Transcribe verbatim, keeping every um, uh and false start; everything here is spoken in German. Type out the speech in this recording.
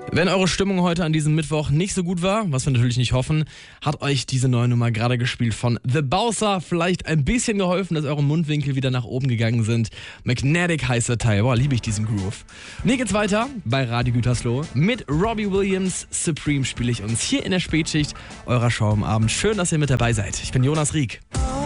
Wenn eure Stimmung heute an diesem Mittwoch nicht so gut war, was wir natürlich nicht hoffen, hat euch diese neue Nummer gerade gespielt von The Bowser vielleicht ein bisschen geholfen, dass eure Mundwinkel wieder nach oben gegangen sind. Magnetic heißt der Teil. Boah, liebe ich diesen Groove. Und hier geht's weiter bei Radio Gütersloh. Mit Robbie Williams Supreme spiele ich uns hier in der Spätschicht eurer Show am Abend. Schön, dass ihr mit dabei seid. Ich bin Jonas Rieck.